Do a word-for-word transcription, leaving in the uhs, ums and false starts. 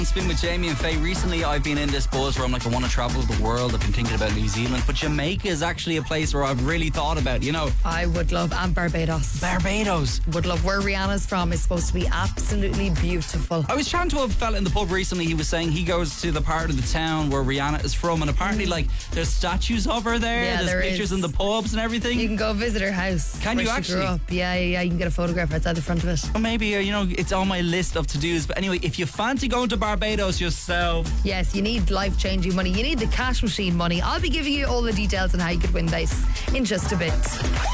Spin with Jamie and Faye. Recently I've been in this buzz where I'm like, I want to travel the world. I've been thinking about New Zealand, but Jamaica is actually a place where I've really thought about, you know. I would love, and Barbados. Barbados. Would love. Where Rihanna's from is supposed to be absolutely beautiful. I was chatting to a fella in the pub recently. He was saying he goes to the part of the town where Rihanna is from, and apparently like there's statues of her there. Yeah, there's there pictures is. in the pubs and everything. You can go visit her house. Can where you she actually? Grew up. Yeah, yeah, yeah. You can get a photograph outside the front of it. Or maybe, uh, you know, it's on my list of to-dos. But anyway, if you fancy going to Barbados yourself. Yes, you need life-changing money. You need the cash machine money. I'll be giving you all the details on how you could win this in just a bit.